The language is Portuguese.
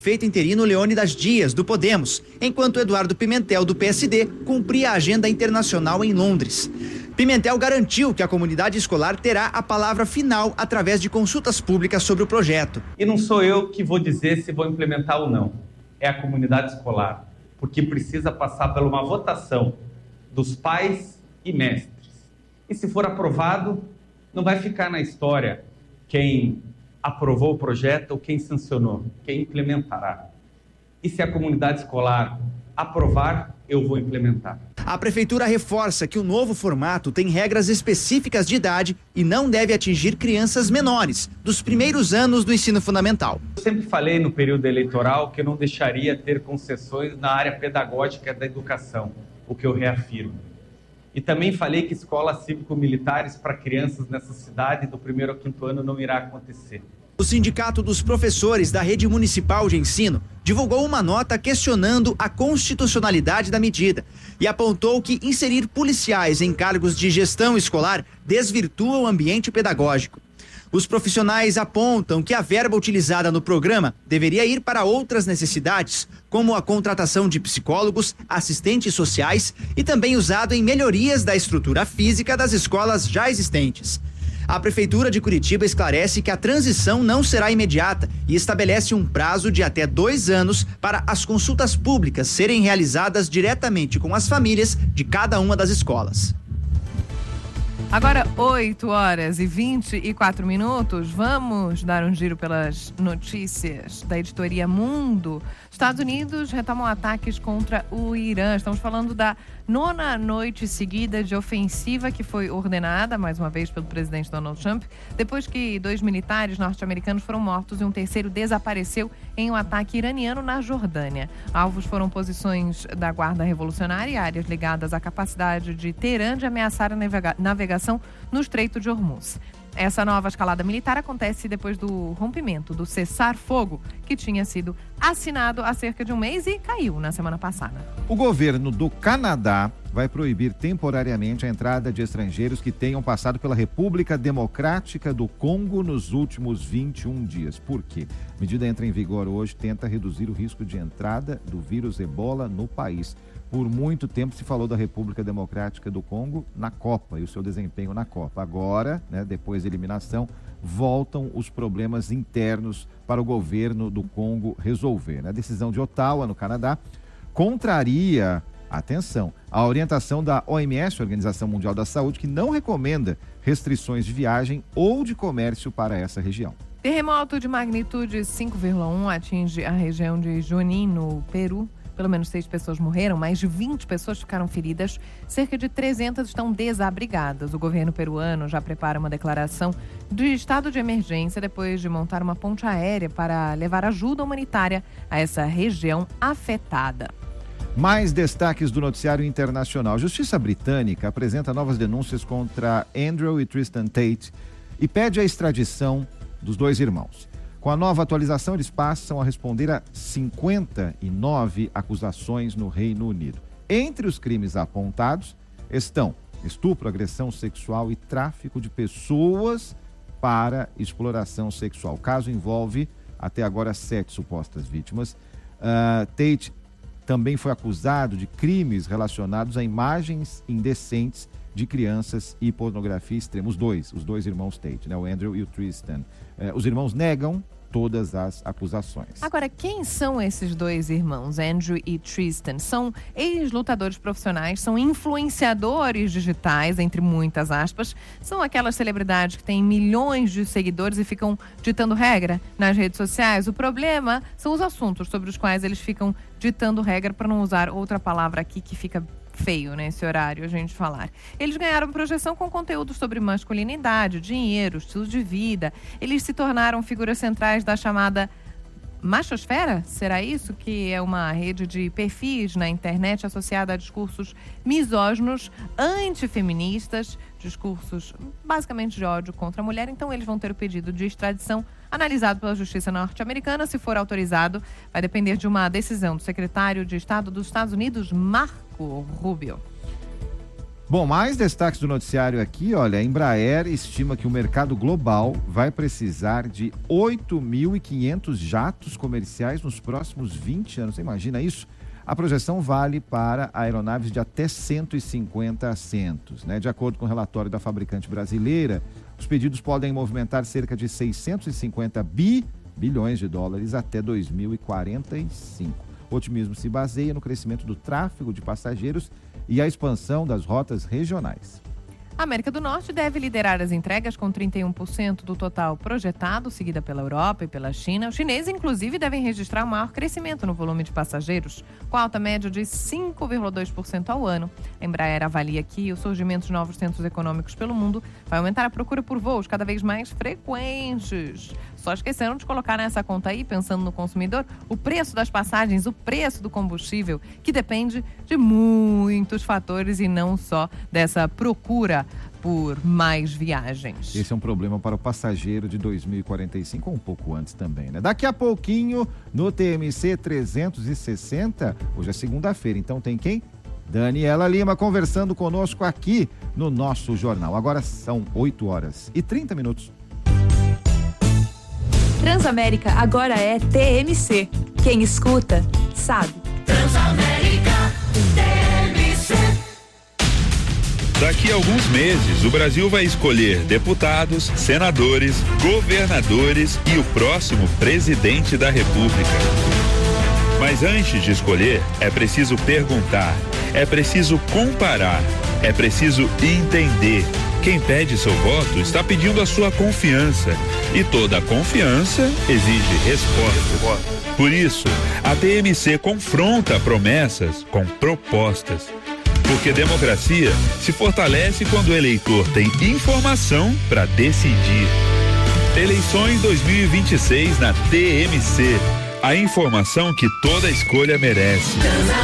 Prefeito interino Leônidas Dias, do Podemos, enquanto Eduardo Pimentel, do PSD, cumpria a agenda internacional em Londres. Pimentel garantiu que a comunidade escolar terá a palavra final através de consultas públicas sobre o projeto. E não sou eu que vou dizer se vou implementar ou não, é a comunidade escolar, porque precisa passar por uma votação dos pais e mestres. E se for aprovado, não vai ficar na história quem aprovou o projeto ou quem sancionou, quem implementará. E se a comunidade escolar aprovar, eu vou implementar. A prefeitura reforça que o novo formato tem regras específicas de idade e não deve atingir crianças menores, dos primeiros anos do ensino fundamental. Eu sempre falei no período eleitoral que eu não deixaria ter concessões na área pedagógica da educação, o que eu reafirmo. E também falei que escolas cívico-militares para crianças nessa cidade do 1º ao 5º ano não irá acontecer. O Sindicato dos Professores da Rede Municipal de Ensino divulgou uma nota questionando a constitucionalidade da medida e apontou que inserir policiais em cargos de gestão escolar desvirtua o ambiente pedagógico. Os profissionais apontam que a verba utilizada no programa deveria ir para outras necessidades, como a contratação de psicólogos, assistentes sociais e também usado em melhorias da estrutura física das escolas já existentes. A Prefeitura de Curitiba esclarece que a transição não será imediata e estabelece um prazo de até 2 anos para as consultas públicas serem realizadas diretamente com as famílias de cada uma das escolas. Agora, 8h24, vamos dar um giro pelas notícias da editoria Mundo. Estados Unidos retomam ataques contra o Irã. Estamos falando da 9ª noite seguida de ofensiva que foi ordenada, mais uma vez, pelo presidente Donald Trump, depois que 2 militares norte-americanos foram mortos e um terceiro desapareceu em um ataque iraniano na Jordânia. Alvos foram posições da Guarda Revolucionária e áreas ligadas à capacidade de Teherã de ameaçar a navegação no Estreito de Hormuz. Essa nova escalada militar acontece depois do rompimento do cessar-fogo, que tinha sido assinado há cerca de um mês e caiu na semana passada. O governo do Canadá vai proibir temporariamente a entrada de estrangeiros que tenham passado pela República Democrática do Congo nos últimos 21 dias. Por quê? A medida entra em vigor hoje, tenta reduzir o risco de entrada do vírus Ebola no país. Por muito tempo se falou da República Democrática do Congo na Copa e o seu desempenho na Copa. Agora, depois da eliminação, voltam os problemas internos para o governo do Congo resolver. A decisão de Ottawa, no Canadá, contraria, atenção, a orientação da OMS, Organização Mundial da Saúde, que não recomenda restrições de viagem ou de comércio para essa região. Terremoto de magnitude 5,1 atinge a região de Junín, no Peru. Pelo menos 6 pessoas morreram, mais de 20 pessoas ficaram feridas, cerca de 300 estão desabrigadas. O governo peruano já prepara uma declaração de estado de emergência depois de montar uma ponte aérea para levar ajuda humanitária a essa região afetada. Mais destaques do noticiário internacional. A Justiça Britânica apresenta novas denúncias contra Andrew e Tristan Tate e pede a extradição dos 2 irmãos. Com a nova atualização, eles passam a responder a 59 acusações no Reino Unido. Entre os crimes apontados estão estupro, agressão sexual e tráfico de pessoas para exploração sexual. O caso envolve, até agora, 7 supostas vítimas. Tate também foi acusado de crimes relacionados a imagens indecentes de crianças e pornografia extrema. Os dois irmãos Tate, o Andrew e o Tristan. Os irmãos negam todas as acusações. Agora, quem são esses 2 irmãos, Andrew e Tristan? São ex-lutadores profissionais, são influenciadores digitais, entre muitas aspas. São aquelas celebridades que têm milhões de seguidores e ficam ditando regra nas redes sociais. O problema são os assuntos sobre os quais eles ficam ditando regra, para não usar outra palavra aqui que fica feio nesse horário a gente falar. Eles ganharam projeção com conteúdo sobre masculinidade, dinheiro, estilo de vida. Eles se tornaram figuras centrais da chamada machosfera? Será isso? Que é uma rede de perfis na internet associada a discursos misóginos, antifeministas, discursos basicamente de ódio contra a mulher. Então eles vão ter o pedido de extradição analisado pela Justiça norte-americana. Se for autorizado, vai depender de uma decisão do secretário de Estado dos Estados Unidos, Marco Rubio. Bom, mais destaques do noticiário aqui, olha, a Embraer estima que o mercado global vai precisar de 8.500 jatos comerciais nos próximos 20 anos. Você imagina isso? A projeção vale para aeronaves de até 150 assentos, né? De acordo com o relatório da fabricante brasileira, os pedidos podem movimentar cerca de 650 bilhões de dólares até 2045. O otimismo se baseia no crescimento do tráfego de passageiros e a expansão das rotas regionais. A América do Norte deve liderar as entregas com 31% do total projetado, seguida pela Europa e pela China. Os chineses, inclusive, devem registrar o maior crescimento no volume de passageiros, com alta média de 5,2% ao ano. A Embraer avalia que o surgimento de novos centros econômicos pelo mundo vai aumentar a procura por voos cada vez mais frequentes. Só esqueceram de colocar nessa conta aí, pensando no consumidor, o preço das passagens, o preço do combustível, que depende de muitos fatores e não só dessa procura por mais viagens. Esse é um problema para o passageiro de 2045 ou um pouco antes também, né? Daqui a pouquinho, no TMC 360, hoje é segunda-feira, então tem quem? Daniela Lima conversando conosco aqui no nosso jornal. Agora são 8h30. Transamérica agora é TMC. Quem escuta, sabe. Transamérica TMC. Daqui a alguns meses, o Brasil vai escolher deputados, senadores, governadores e o próximo presidente da República. Mas antes de escolher, é preciso perguntar, é preciso comparar, é preciso entender. Quem pede seu voto está pedindo a sua confiança. E toda confiança exige resposta. Por isso, a TMC confronta promessas com propostas. Porque democracia se fortalece quando o eleitor tem informação para decidir. Eleições 2026 na TMC. A informação que toda escolha merece.